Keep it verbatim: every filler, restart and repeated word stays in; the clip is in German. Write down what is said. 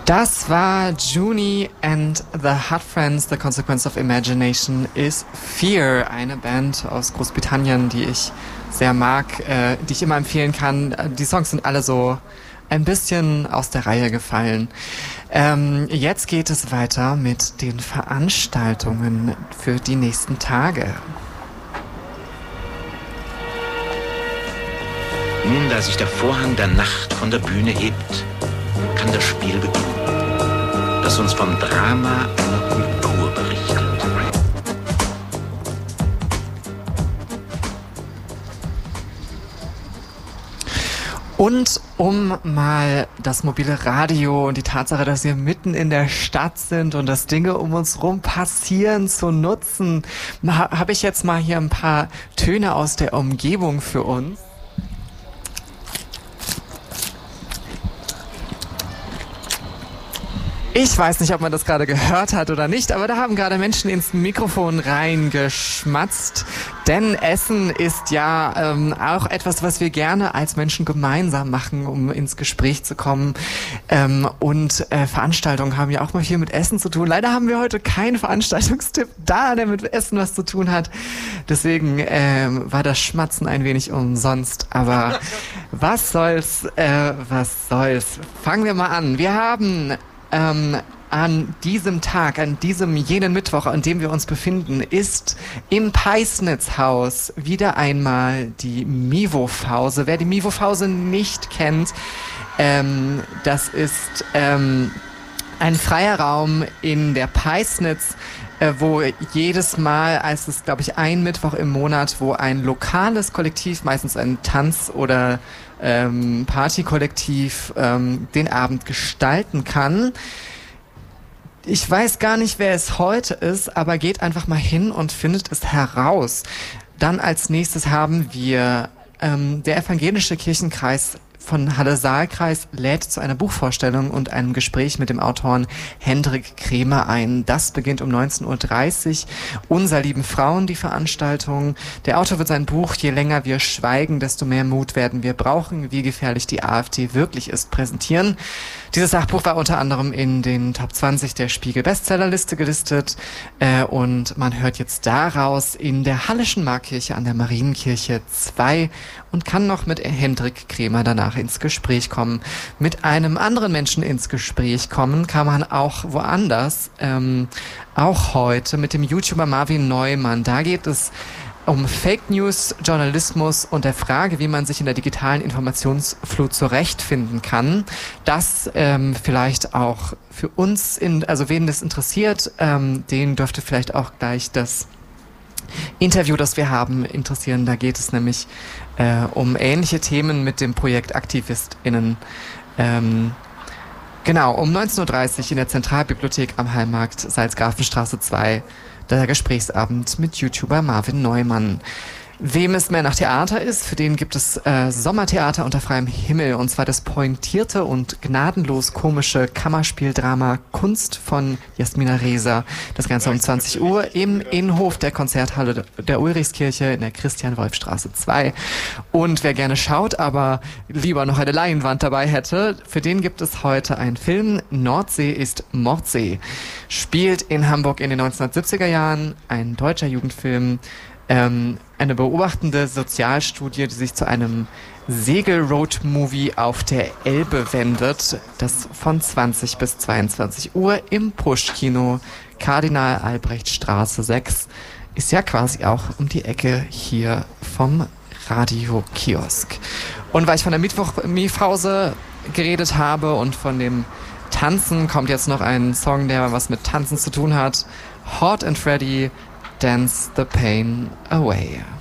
Das war Juni and the Hot Friends. The Consequence of Imagination is Fear. Eine Band aus Großbritannien, die ich sehr mag, äh, die ich immer empfehlen kann. Die Songs sind alle so ein bisschen aus der Reihe gefallen. Ähm, jetzt geht es weiter mit den Veranstaltungen für die nächsten Tage. Nun, da sich der Vorhang der Nacht von der Bühne hebt, kann das Spiel beginnen, das uns vom Drama einer Kultur berichtet. Und um mal das mobile Radio und die Tatsache, dass wir mitten in der Stadt sind und dass Dinge um uns rum passieren, zu nutzen, habe ich jetzt mal hier ein paar Töne aus der Umgebung für uns. Ich weiß nicht, ob man das gerade gehört hat oder nicht, aber da haben gerade Menschen ins Mikrofon reingeschmatzt. Denn Essen ist ja ähm, auch etwas, was wir gerne als Menschen gemeinsam machen, um ins Gespräch zu kommen. Ähm, und äh, Veranstaltungen haben ja auch mal viel mit Essen zu tun. Leider haben wir heute keinen Veranstaltungstipp da, der mit Essen was zu tun hat. Deswegen ähm, war das Schmatzen ein wenig umsonst. Aber was soll's, äh, was soll's. Fangen wir mal an. Wir haben... Ähm, an diesem Tag, an diesem jenen Mittwoch, an dem wir uns befinden, ist im Peisnitzhaus wieder einmal die Mivo-Fause. Wer die Mivo-Fause nicht kennt, ähm, das ist ähm, ein freier Raum in der Peisnitz, äh, wo jedes Mal, als es glaube ich ein Mittwoch im Monat, wo ein lokales Kollektiv, meistens ein Tanz- oder ähm, Partykollektiv, ähm, den Abend gestalten kann. Ich weiß gar nicht, wer es heute ist, aber geht einfach mal hin und findet es heraus. Dann als nächstes haben wir ähm, der evangelische Kirchenkreis von Halle-Saal-Kreis lädt zu einer Buchvorstellung und einem Gespräch mit dem Autoren Hendrik Kremer ein. Das beginnt um neunzehn Uhr dreißig. Unser lieben Frauen, die Veranstaltung. Der Autor wird sein Buch Je länger wir schweigen, desto mehr Mut werden wir brauchen, wie gefährlich die AfD wirklich ist, präsentieren. Dieses Sachbuch war unter anderem in den Top zwanzig der Spiegel-Bestsellerliste gelistet äh, und man hört jetzt daraus in der Halleschen Markkirche an der Marienkirche zwei und kann noch mit Hendrik Kremer danach ins Gespräch kommen. Mit einem anderen Menschen ins Gespräch kommen kann man auch woanders, ähm, auch heute mit dem YouTuber Marvin Neumann. Da geht es um Fake News, Journalismus und der Frage, wie man sich in der digitalen Informationsflut zurechtfinden kann. Das ähm, vielleicht auch für uns, in, also wen das interessiert, ähm, den dürfte vielleicht auch gleich das Interview, das wir haben, interessieren. Da geht es nämlich äh, um ähnliche Themen mit dem Projekt AktivistInnen. Ähm, genau, um neunzehn Uhr dreißig in der Zentralbibliothek am Hallmarkt, Salzgrafenstraße zwei. Der Gesprächsabend mit YouTuber Marvin Neumann. Wem es mehr nach Theater ist, für den gibt es äh, Sommertheater unter freiem Himmel, und zwar das pointierte und gnadenlos komische Kammerspieldrama Kunst von Jasmina Reza. Das Ganze um zwanzig Uhr im Innenhof der Konzerthalle der Ulrichskirche in der Christian-Wolf-Straße zwei. Und wer gerne schaut, aber lieber noch eine Leinwand dabei hätte, für den gibt es heute einen Film. Nordsee ist Mordsee. Spielt in Hamburg in den neunzehnhundertsiebziger Jahren, ein deutscher Jugendfilm. Ähm, eine beobachtende Sozialstudie, die sich zu einem Segel-Road-Movie auf der Elbe wendet, das von zwanzig bis zweiundzwanzig Uhr im Pusch-Kino, Kardinal-Albrecht-Straße sechs, ist ja quasi auch um die Ecke hier vom Radio-Kiosk. Und weil ich von der Mittwoch-Miefhause geredet habe und von dem Tanzen, kommt jetzt noch ein Song, der was mit Tanzen zu tun hat. Hot and Freddy, Dance the Pain Away.